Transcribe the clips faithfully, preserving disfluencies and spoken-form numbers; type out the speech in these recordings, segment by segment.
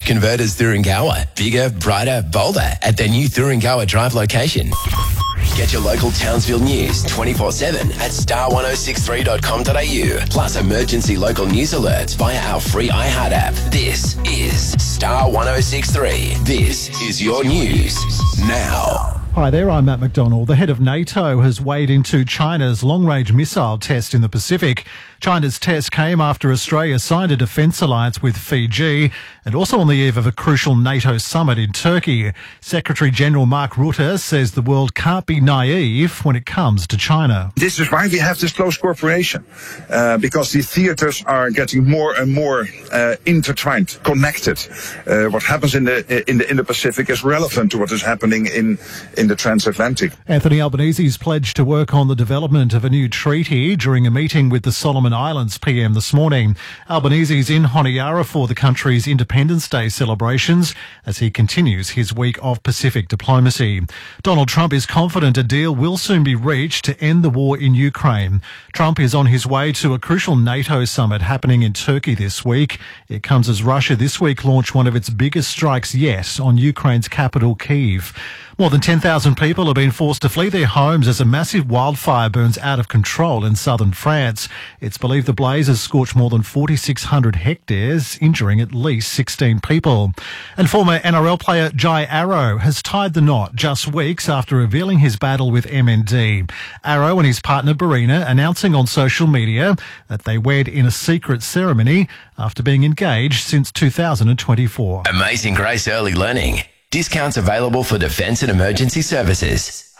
Converters Thuringowa. Bigger, brighter, bolder at their new Thuringowa Drive location. Get your local Townsville news twenty-four seven at star ten sixty-three dot com dot a u. Plus emergency local news alerts via our free iHeart app. This is Star ten sixty-three. This is your news now. Hi there, I'm Matt McDonald. The head of NATO has weighed into China's long-range missile test in the Pacific. China's test came after Australia signed a defence alliance with Fiji and also on the eve of a crucial NATO summit in Turkey. Secretary-General Mark Rutte says the world can't be naive when it comes to China. This is why we have this close cooperation, uh, because the theatres are getting more and more uh, intertwined, connected. Uh, what happens in the in the in the Pacific is relevant to what is happening in in the transatlantic. Anthony Albanese's pledged to work on the development of a new treaty during a meeting with the Solomon Islands P M this morning. Albanese's in Honiara for the country's Independence Day celebrations as he continues his week of Pacific diplomacy. Donald Trump is confident a deal will soon be reached to end the war in Ukraine. Trump is on his way to a crucial NATO summit happening in Turkey this week. It comes as Russia this week launched one of its biggest strikes yet on Ukraine's capital, Kyiv. More than ten thousand people have been forced to flee their homes as a massive wildfire burns out of control in southern France. It's believed the blaze has scorched more than forty-six hundred hectares, injuring at least sixteen people. And former N R L player Jai Arrow has tied the knot just weeks after revealing his battle with M N D. Arrow and his partner Barina announcing on social media that they wed in a secret ceremony after being engaged since two thousand twenty-four. Amazing Grace Early Learning. Discounts available for defence and emergency services.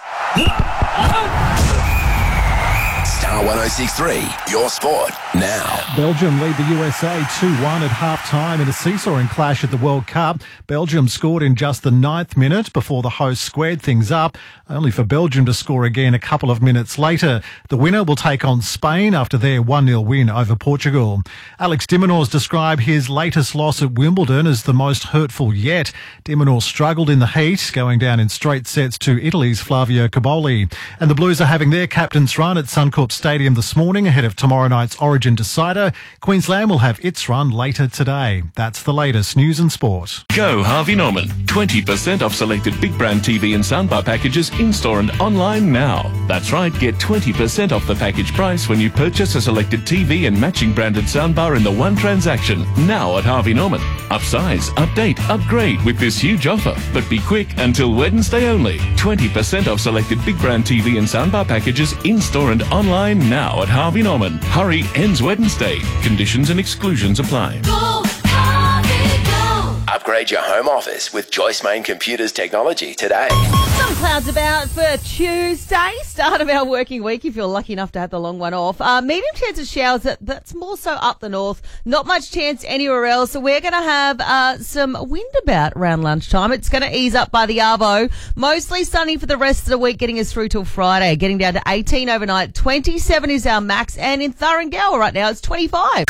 Star ten sixty-three, your sport now. Belgium lead the U S A two one at half-time in a seesawing clash at the World Cup. Belgium scored in just the ninth minute before the hosts squared things up, only for Belgium to score again a couple of minutes later. The winner will take on Spain after their one nil win over Portugal. Alex de Minaur's described his latest loss at Wimbledon as the most hurtful yet. De Minaur struggled in the heat, going down in straight sets to Italy's Flavio Cobolli. And the Blues are having their captain's run at Suncorp Stadium this morning ahead of tomorrow night's Origin decider. Queensland will have its run later today. That's the latest news and sport. Go Harvey Norman. twenty percent off selected big brand T V and soundbar packages in-store and online now. That's right, get twenty percent off the package price when you purchase a selected T V and matching branded soundbar in the one transaction. Now at Harvey Norman. Upsize, update, upgrade with this huge offer. But be quick, until Wednesday only. twenty percent off selected big brand T V and soundbar packages in-store and online now at Harvey Norman. Hurry, ends Wednesday. Conditions and exclusions apply. Go, Harvey, go. Upgrade your home office with Joyce Main Computers technology today. Some clouds about for Tuesday, start of our working week if you're lucky enough to have the long one off. Uh, medium chance of showers, that, that's more so up the north. Not much chance anywhere else. So we're going to have uh, some wind about around lunchtime. It's going to ease up by the Arvo. Mostly sunny for the rest of the week, getting us through till Friday. Getting down to eighteen overnight. twenty-seven is our max. And in Thuringowa right now, it's twenty-five.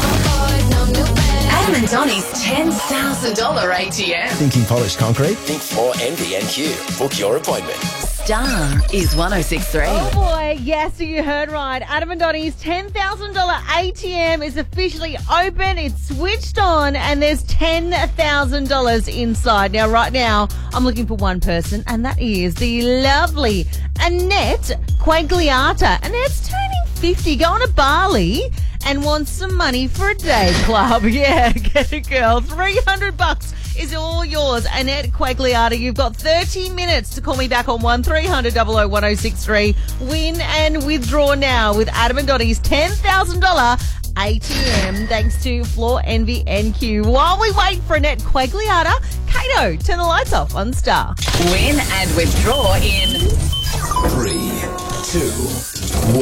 Adam and Donnie's ten thousand dollars A T M. Thinking polished concrete? Think Floor Envy N Q. Book your appointment. Star is ten sixty-three. Oh boy, yes, so you heard right. Adam and Donnie's ten thousand dollars A T M is officially open. It's switched on and there's ten thousand dollars inside. Now, right now, I'm looking for one person and that is the lovely Annette Quagliata. Annette's turning fifty, going to Bali and wants some money for a day club. Yeah, get it, girl. three hundred bucks is all yours. Annette Quagliata, you've got thirty minutes to call me back on one three hundred, double oh one oh six three. Win and withdraw now with Adam and Donnie's ten thousand dollars A T M, thanks to Floor Envy N Q. While we wait for Annette Quagliata, Kato, turn the lights off on Star. Win and withdraw in Three, two, one.